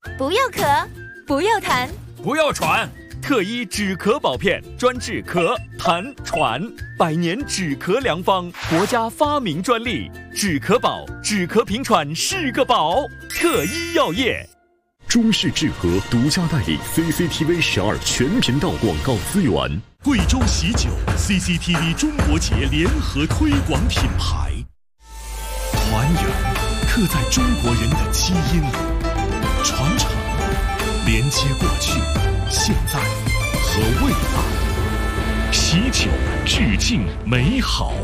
不要咳，不要痰， 不要喘。特一止咳宝片，专治咳、痰、喘，100年止咳良方，国家发明专利。止咳宝，止咳平喘是个宝。特一药业。 中式治和独家代理 CCTV 12全频道广告资源。 贵州喜酒 CCTV 中国节联合推广品牌。团圆刻在中国人的基因里，传承连接过去、现在和未来。喜酒致敬美好。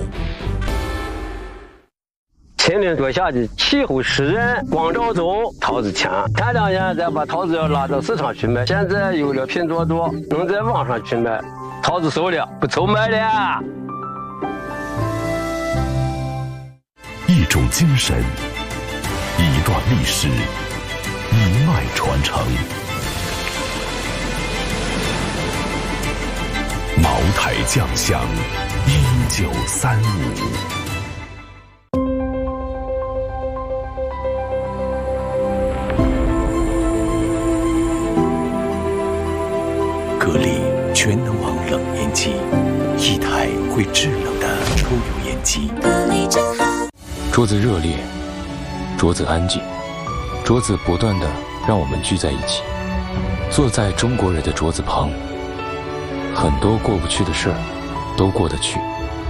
前年做下的气候湿润，光照中桃子强，前2年再把桃子要拉到市场去卖，现在有了拼多多，能在网上去卖，桃子熟了不愁卖了。 一种精神，一段历史，一脉传承。茅台酱香1935。格力全能王冷烟机，一台会制冷的抽油烟机。 格力真好。桌子热烈，桌子安静，桌子不断地让我们聚在一起，坐在中国人的桌子旁，很多过不去的事儿都过得去。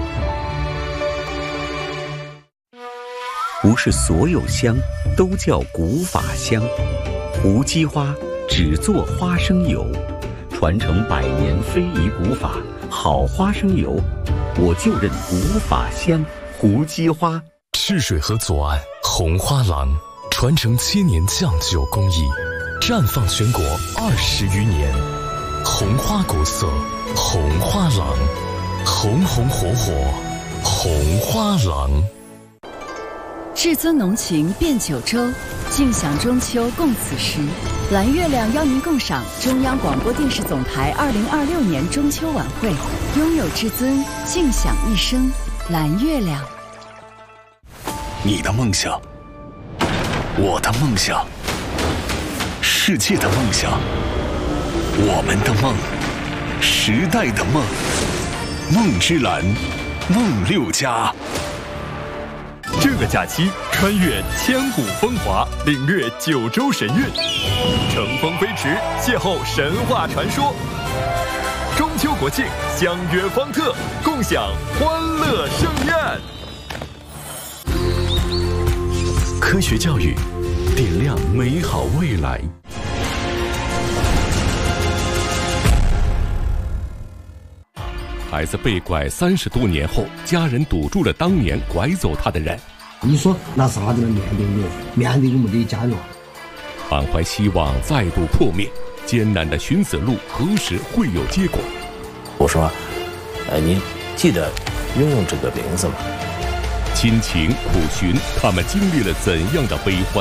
不是所有香都叫古法香，无机花只做花生油，传承100年非遗古法，好花生油，我就认古法香，胡姬花。 赤水河左岸红花廊，传承7年酱酒工艺，绽放全国20余年。红花古色，红花廊，红红火火，红花廊。 至尊浓情变九州，尽享中秋共此时。蓝月亮邀您共赏中央广播电视总台2026年中秋晚会，拥有至尊，尽享一生。蓝月亮。 你的梦想，我的梦想，世界的梦想，我们的梦，时代的梦。梦之蓝，梦6家。 这个假期，穿越千古风华，领略九州神韵，乘风飞驰，邂逅神话传说。中秋国庆，相约方特，共享欢乐盛宴。 科学教育，点亮美好未来。 孩子被拐30多年后，家人堵住了当年拐走他的人。 你说拿啥子来面对我？面对我们的家园。 满怀希望再度破灭，艰难的寻死路何时会有结果？ 我说，你记得用这个名字吗？ 亲情苦寻，他们经历了怎样的悲欢？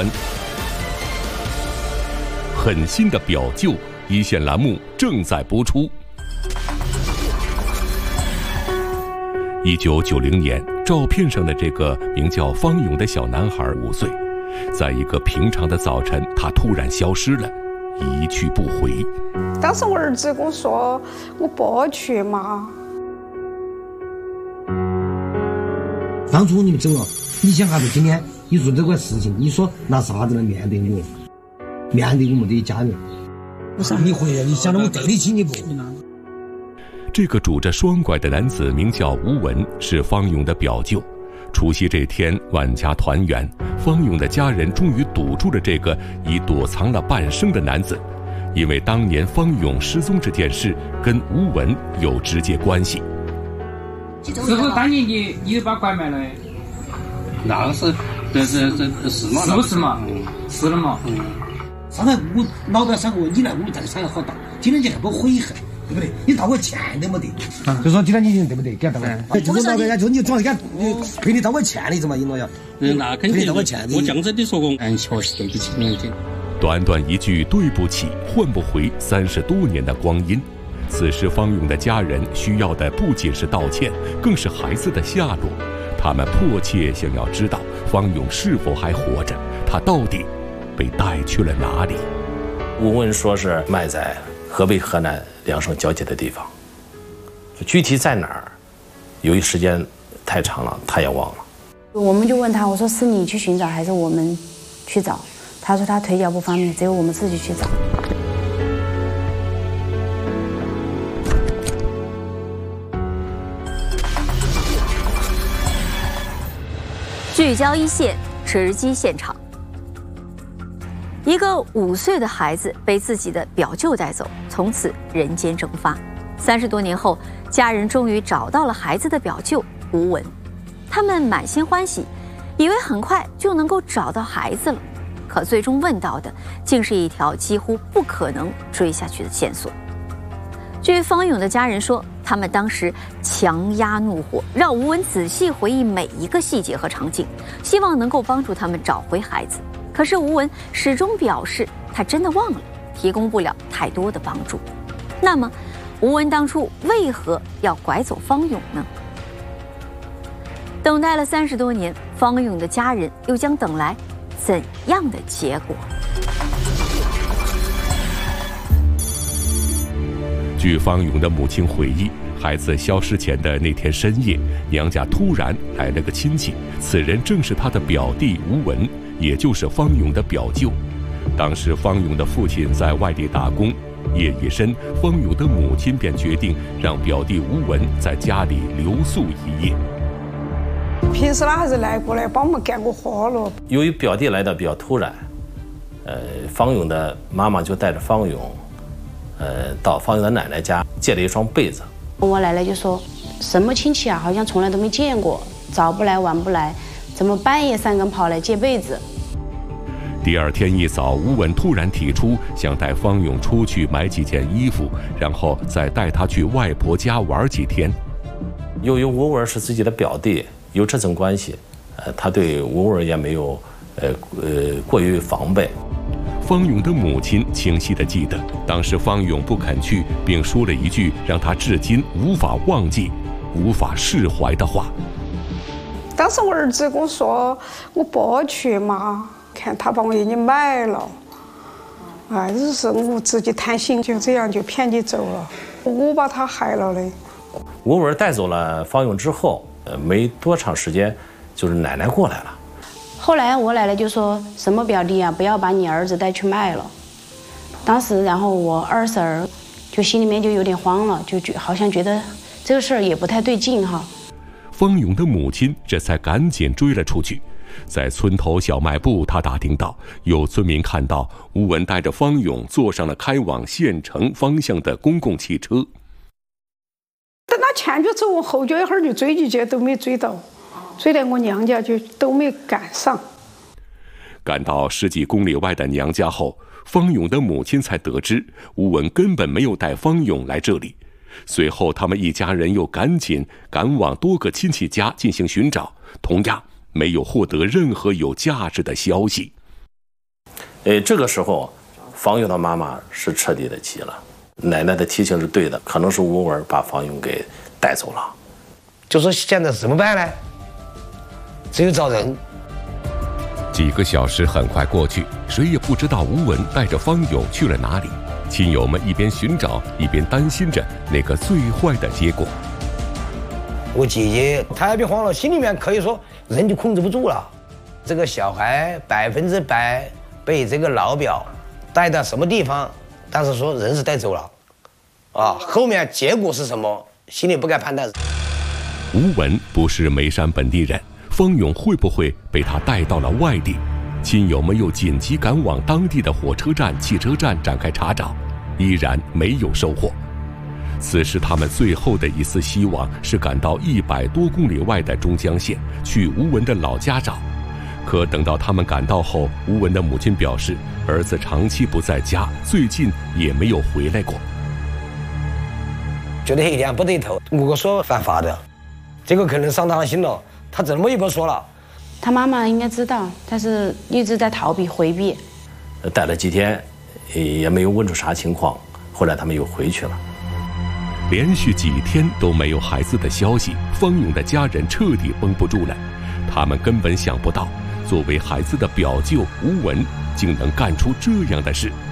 狠心的表舅，一线栏目正在播出。1990年，照片上的这个名叫方勇的小男孩5岁，在一个平常的早晨，他突然消失了，一去不回。 当时我儿子跟我说：“我不去嘛。” 当初你们走了，你想啥子？今天你做这个事情，你说拿啥子来面对我？面对我们的家人？我说你回来，你想着我对得起你不？ 这个拄着双拐的男子名叫吴文，是方勇的表舅。除夕这天，万家团圆，方勇的家人终于堵住了这个已躲藏了半生的男子，因为当年方勇失踪这件事跟吴文有直接关系。 是不是当年你把拐卖了？ 那是，这是嘛？ 是不是嘛？是了嘛？ 上来我老板想过，你来我们这里产业好大，今天你还不悔恨，对不对？你道我钱都没得，就说今天你对不对？给他道我。就是老板就你总要赔你道我钱的意思嘛，尹老爷。 那肯定。我这样子你说过，确实对不起你的。 短短一句对不起，换不回30多年的光阴。此时方勇的家人需要的不仅是道歉，更是孩子的下落。他们迫切想要知道方勇是否还活着，他到底被带去了哪里？ 吴文说是埋在河北、河南两省交界的地方，具体在哪儿，由于时间太长了，他也忘了。 我们就问他，我说是你去寻找还是我们去找？他说他腿脚不方便，只有我们自己去找。 聚焦一线，直击现场。一个5岁的孩子被自己的表舅带走，从此人间蒸发。30多年后，家人终于找到了孩子的表舅吴文，他们满心欢喜，以为很快就能够找到孩子了。可最终问到的，竟是一条几乎不可能追下去的线索。据方勇的家人说，他们当时强压怒火，让吴文仔细回忆每一个细节和场景，希望能够帮助他们找回孩子。可是吴文始终表示，他真的忘了，提供不了太多的帮助。那么，吴文当初为何要拐走方勇呢？等待了30多年，方勇的家人又将等来怎样的结果？ 据方勇的母亲回忆，孩子消失前的那天深夜，娘家突然来了个亲戚，此人正是他的表弟吴文，也就是方勇的表舅。当时方勇的父亲在外地打工，夜已深，方勇的母亲便决定让表弟吴文在家里留宿一夜。 平时他还是来过来帮我们干过活了。 由于表弟来的比较突然，方勇的妈妈就带着方勇，到方勇的奶奶家借了一双被子。 我奶奶就说：“什么亲戚啊，好像从来都没见过，早不来晚不来，怎么半夜3更跑来借被子？” 第二天一早，吴文突然提出想带方勇出去买几件衣服，然后再带他去外婆家玩几天。 由于吴文是自己的表弟，有这层关系，他对吴文也没有过于防备。 方勇的母亲清晰地记得，当时方勇不肯去，并说了一句让他至今无法忘记、无法释怀的话。 当时我儿子跟我说：“我不去嘛，看他把我给你买了。”哎，只是我自己贪心，就这样就骗你走了，我把他害了嘞。 吴文带走了方勇之后，没多长时间，就是奶奶过来了。 后来我奶奶就说什么表弟啊，不要把你儿子带去卖了。当时，然后我二婶儿就心里面就有点慌了，就好像觉得这个事儿也不太对劲哈。 方勇的母亲这才赶紧追了出去，在村头小卖部，他打听到有村民看到吴文带着方勇坐上了开往县城方向的公共汽车。 等他前脚走，我后脚一会儿就追进去，都没追到，追到我娘家就都没赶上。 赶到10几公里外的娘家后，方勇的母亲才得知吴文根本没有带方勇来这里。随后他们一家人又赶紧赶往多个亲戚家进行寻找，同样没有获得任何有价值的消息。 这个时候方勇的妈妈是彻底的急了，奶奶的提醒是对的，可能是吴文把方勇给带走了。 就说现在怎么办呢？只有找人。 几个小时很快过去，谁也不知道吴文带着方勇去了哪里。亲友们一边寻找，一边担心着那个最坏的结果。 我姐姐她也别慌了，心里面可以说人就控制不住了。这个小孩100%被这个老表带到什么地方，但是说人是带走了，后面结果是什么，心里不敢判断。 吴文不是眉山本地人，方勇会不会被他带到了外地？亲友们又紧急赶往当地的火车站、汽车站展开查找，依然没有收获。此时他们最后的一丝希望是赶到100多公里外的中江县，去吴文的老家找。可等到他们赶到后，吴文的母亲表示，儿子长期不在家，最近也没有回来过。 觉得一点不对头，我说犯法的，这个可能伤他的心了。他怎么也不说了？ 他妈妈应该知道，但是一直在逃避回避。 待了几天，也没有问出啥情况。后来他们又回去了。 连续几天都没有孩子的消息，方勇的家人彻底绷不住了。他们根本想不到，作为孩子的表舅吴文竟能干出这样的事。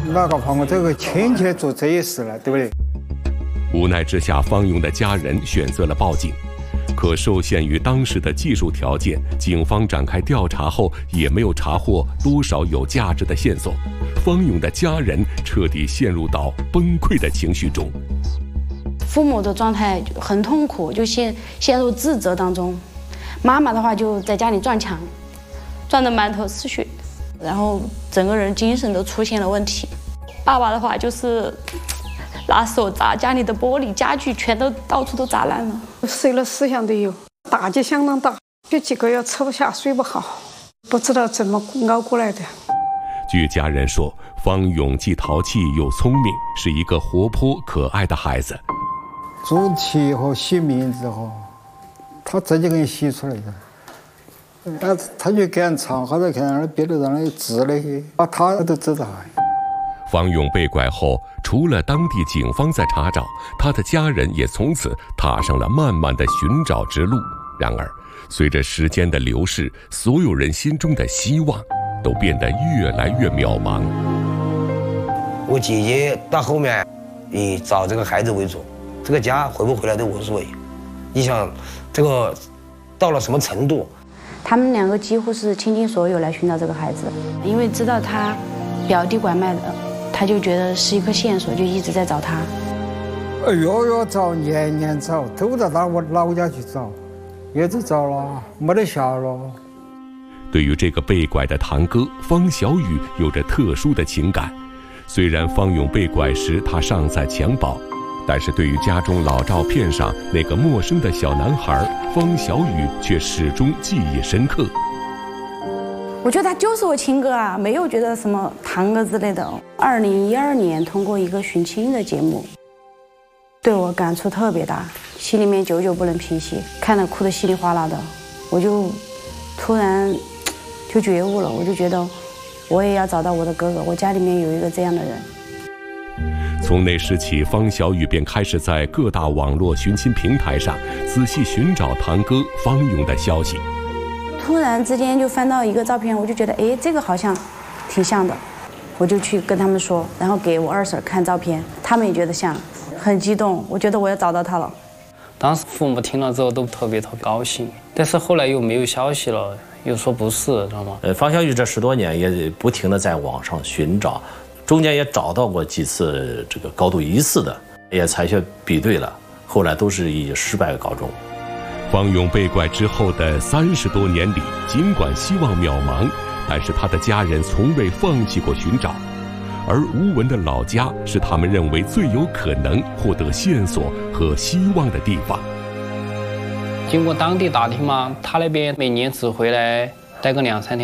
哪个帮我这个亲戚做这些事了，对不对？ 无奈之下，方勇的家人选择了报警。可受限于当时的技术条件，警方展开调查后也没有查获多少有价值的线索。方勇的家人彻底陷入到崩溃的情绪中。 父母的状态很痛苦，就陷入自责当中。妈妈的话就在家里撞墙，撞得满头是血，然后整个人精神都出现了问题。爸爸的话就是拿手砸家里的玻璃家具，全都到处都砸烂了， 碎了4项都有，打击相当大，有几个月吃不下睡不好，不知道怎么熬过来的。 据家人说，方勇既淘气又聪明，是一个活泼可爱的孩子。 做题和写名字哈，他自己给你写出来的。他就给人唱，或者看那别的让人字那些，他都知道。 方勇被拐后，除了当地警方在查找，他的家人也从此踏上了漫漫的寻找之路。然而，随着时间的流逝，所有人心中的希望都变得越来越渺茫。 我姐姐到后面以找这个孩子为主，这个家回不回来都无所谓。你想，这个到了什么程度？ 他们2个几乎是倾尽所有来寻找这个孩子，因为知道他表弟拐卖的，他就觉得是一颗线索，就一直在找他。 月找，年找，都到我老家去找，一直找了，没得效了。 对于这个被拐的堂哥方小雨有着特殊的情感。虽然方勇被拐时他尚在襁褓，但是对于家中老照片上那个陌生的小男孩方小雨却始终记忆深刻。 我觉得他就是我亲哥啊，没有觉得什么堂哥之类的。2012年通过一个寻亲的节目，对我感触特别大，心里面久久不能平息，看得哭得稀里哗啦的，我就突然就觉悟了，我就觉得我也要找到我的哥哥，我家里面有一个这样的人。 从那时起，方小雨便开始在各大网络寻亲平台上仔细寻找堂哥方勇的消息。 突然之间就翻到一个照片，我就觉得哎，这个好像挺像的，我就去跟他们说，然后给我二婶看照片，他们也觉得像，很激动，我觉得我要找到他了。 当时父母听了之后都特别高兴，但是后来又没有消息了，又说不是，知道吗？ 方小雨这10多年也不停地在网上寻找，中间也找到过几次这个高度疑似的，也采取比对了，后来都是以失败告终。 方勇被拐之后的30多年里，尽管希望渺茫，但是他的家人从未放弃过寻找。而吴文的老家是他们认为最有可能获得线索和希望的地方。 经过当地打听嘛，他那边每年只回来待个2、3天。